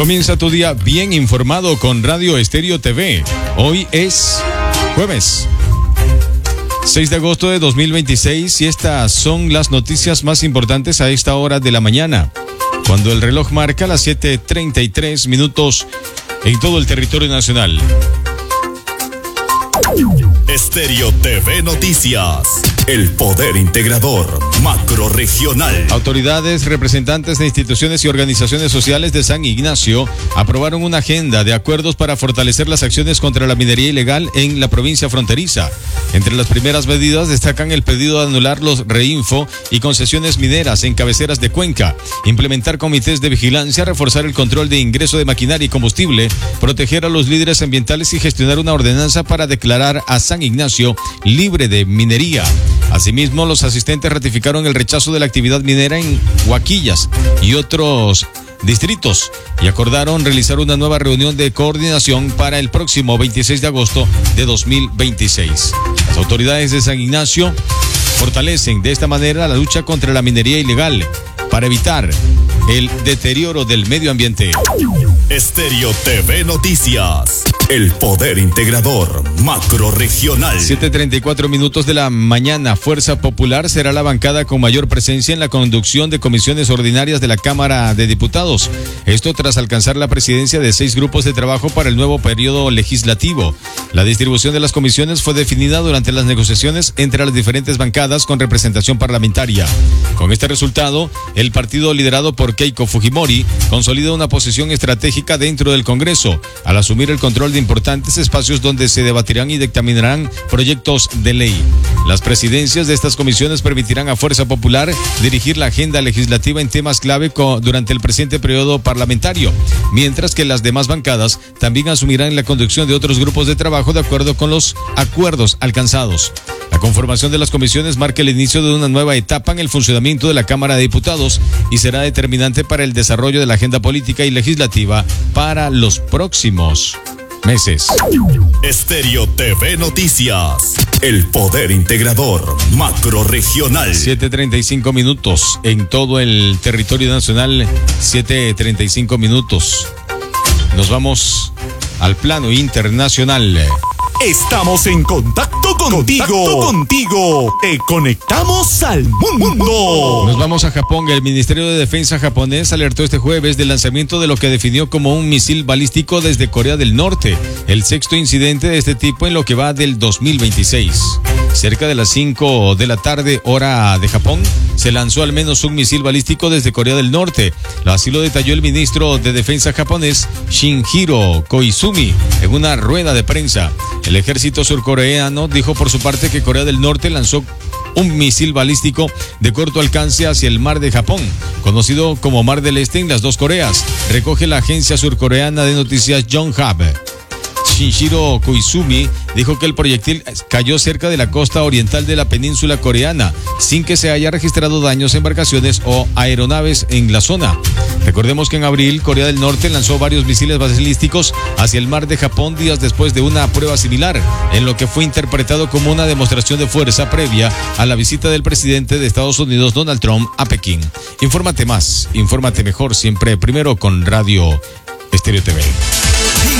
Comienza tu día bien informado con Radio Estéreo TV. Hoy es jueves 6 de agosto de 2026 y estas son las noticias más importantes a esta hora de la mañana, cuando el reloj marca las 7:33 minutos en todo el territorio nacional. Estéreo TV Noticias, el poder integrador macrorregional. Autoridades, representantes de instituciones y organizaciones sociales de San Ignacio aprobaron una agenda de acuerdos para fortalecer las acciones contra la minería ilegal en la provincia fronteriza. Entre las primeras medidas destacan el pedido de anular los reinfo y concesiones mineras en cabeceras de cuenca, implementar comités de vigilancia, reforzar el control de ingreso de maquinaria y combustible, proteger a los líderes ambientales y gestionar una ordenanza para declarar a San Ignacio libre de minería. Asimismo, los asistentes ratificaron el rechazo de la actividad minera en Huaquillas y otros distritos y acordaron realizar una nueva reunión de coordinación para el próximo 26 de agosto de 2026. Las autoridades de San Ignacio fortalecen de esta manera la lucha contra la minería ilegal para evitar el deterioro del medio ambiente. Estéreo TV Noticias, el poder integrador macrorregional. 7:34 minutos de la mañana. Fuerza Popular será la bancada con mayor presencia en la conducción de comisiones ordinarias de la Cámara de Diputados. Esto tras alcanzar la presidencia de 6 grupos de trabajo para el nuevo periodo legislativo. La distribución de las comisiones fue definida durante las negociaciones entre las diferentes bancadas con representación parlamentaria. Con este resultado, el partido liderado por Keiko Fujimori consolida una posición estratégica dentro del Congreso, al asumir el control de importantes espacios donde se debatirán y dictaminarán proyectos de ley. Las presidencias de estas comisiones permitirán a Fuerza Popular dirigir la agenda legislativa en temas clave durante el presente periodo parlamentario, mientras que las demás bancadas también asumirán la conducción de otros grupos de trabajo de acuerdo con los acuerdos alcanzados. La conformación de las comisiones marca el inicio de una nueva etapa en el funcionamiento de la Cámara de Diputados y será determinante para el desarrollo de la agenda política y legislativa para los próximos meses. Estéreo TV Noticias, el poder integrador macrorregional. 7:35 minutos en todo el territorio nacional. 7:35 minutos. Nos vamos al plano internacional. Estamos en contacto contigo. Te conectamos al mundo. Nos vamos a Japón. El Ministerio de Defensa japonés alertó este jueves del lanzamiento de lo que definió como un misil balístico desde Corea del Norte, el sexto incidente de este tipo en lo que va del 2026. Cerca de las 5 de la tarde, hora de Japón, se lanzó al menos un misil balístico desde Corea del Norte. Así lo detalló el ministro de Defensa japonés, Shinjiro Koizumi, en una rueda de prensa. El ejército surcoreano dijo por su parte que Corea del Norte lanzó un misil balístico de corto alcance hacia el mar de Japón, conocido como Mar del Este en las dos Coreas, recoge la agencia surcoreana de noticias Yonhap. Shinjiro Koizumi dijo que el proyectil cayó cerca de la costa oriental de la península coreana, sin que se haya registrado daños a embarcaciones o aeronaves en la zona. Recordemos que en abril, Corea del Norte lanzó varios misiles balísticos hacia el mar de Japón días después de una prueba similar, en lo que fue interpretado como una demostración de fuerza previa a la visita del presidente de Estados Unidos, Donald Trump, a Pekín. Infórmate más, infórmate mejor, siempre primero con Radio Estéreo TV.